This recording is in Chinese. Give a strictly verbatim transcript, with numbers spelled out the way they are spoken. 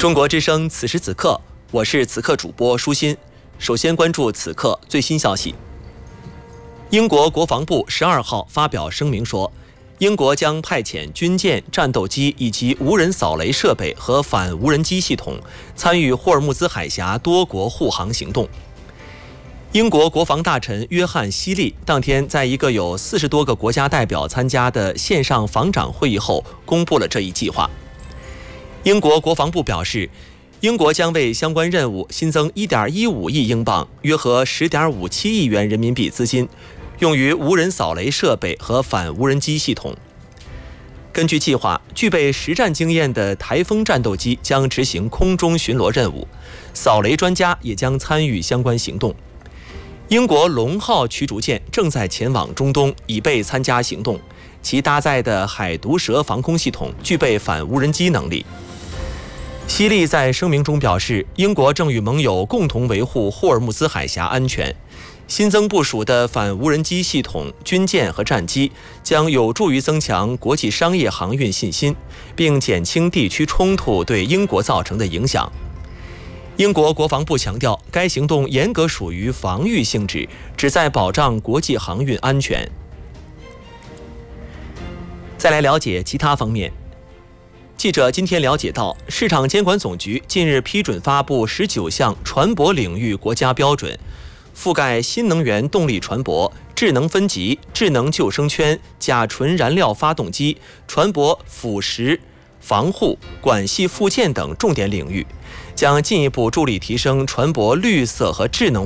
中国之声此时此刻，我是此刻主播舒心。首先关注此刻最新消息。英国国防部十二号发表声明说，英国将派遣军舰、战斗机以及无人扫雷设备和反无人机系统，参与霍尔木兹海峡多国护航行动。英国国防大臣约翰·希利当天在一个有四十多个国家代表参加的线上防长会议后，公布了这一计划。英国国防部表示，英国将为相关任务新增 一点一五亿英镑，约合 十点五七亿元人民币资金，用于无人扫雷设备和反无人机系统。根据计划，具备实战经验的台风战斗机将执行空中巡逻任务，扫雷专家也将参与相关行动。英国龙号驱逐舰正在前往中东，以备参加行动，其搭载的海毒蛇防空系统具备反无人机能力。希利在声明中表示，英国正与盟友共同维护霍尔木兹海峡安全。新增部署的反无人机系统、军舰和战机将有助于增强国际商业航运信心，并减轻地区冲突对英国造成的影响。英国国防部强调，该行动严格属于防御性质，旨在保障国际航运安全。再来了解其他方面。记者今天了解到，市场监管总局近日批准发布十九项船舶领域国家标准，覆盖新能源动力船舶、智能分级、智能救生圈、甲醇燃料发动机、船舶腐蚀防护、管系附件等重点领域，将进一步助力提升船舶绿色和智能